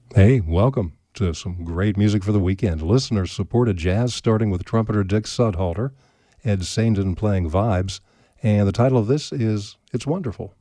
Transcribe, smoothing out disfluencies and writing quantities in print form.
Hey, welcome to some great music for the weekend. Listeners supported jazz starting with trumpeter Dick Sudhalter, Ed Saindon playing vibes, and the title of this is It's Wonderful.